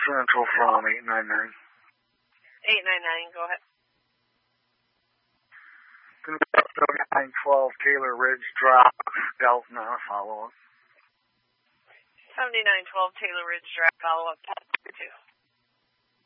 Central from 899. 899, go ahead. 7912 Taylor Ridge Drive, Delta, follow-up. 7912 Taylor Ridge Drive, follow-up.